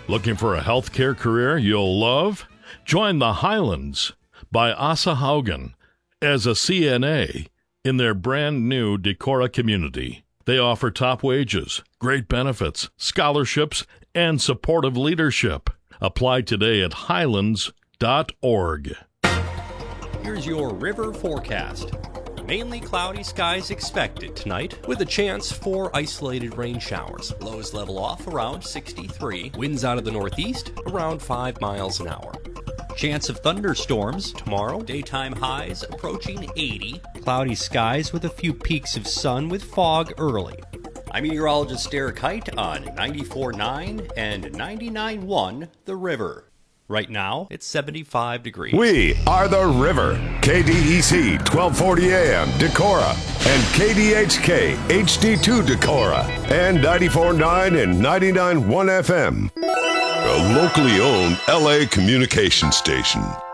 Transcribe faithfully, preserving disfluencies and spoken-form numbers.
Looking for a healthcare career you'll love? Join the Highlands by Asa Haugen as a C N A in their brand new Decorah community. They offer top wages, great benefits, scholarships, and supportive leadership. Apply today at highlands dot org. Here's your river forecast. Mainly cloudy skies expected tonight, with a chance for isolated rain showers. Lows level off around sixty-three. Winds out of the northeast around five miles an hour. Chance of thunderstorms tomorrow. Daytime highs approaching eighty. Cloudy skies with a few peaks of sun with fog early. I'm meteorologist Derek Height on ninety-four point nine and ninety-nine point one The River. Right now, it's seventy-five degrees. We are The River. K D E C twelve forty A M Decorah and K D H K H D two Decorah and ninety-four point nine and ninety-nine point one F M. A locally owned L A communication station.